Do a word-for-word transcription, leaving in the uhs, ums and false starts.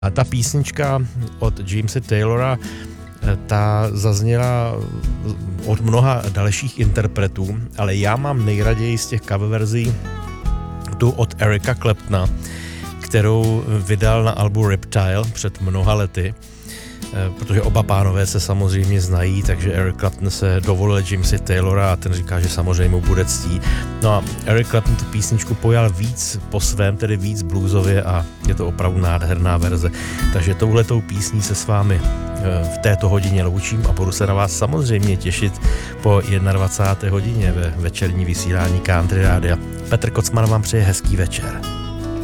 A ta písnička od Jamese Taylora, ta zazněla od mnoha dalších interpretů, ale já mám nejraději z těch cover verzí tu od Erika Claptona, kterou vydal na albu Reptile před mnoha lety, protože oba pánové se samozřejmě znají, takže Eric Clapton se dovolil Jamese Taylora a ten říká, že samozřejmě mu bude ctí. No a Eric Clapton tu písničku pojal víc po svém, tedy víc bluesově a je to opravdu nádherná verze. Takže touhletou písní se s vámi v této hodině loučím a budu se na vás samozřejmě těšit po dvacáté jedné hodině ve večerní vysílání Country Rádia. Petr Kocman vám přeje hezký večer.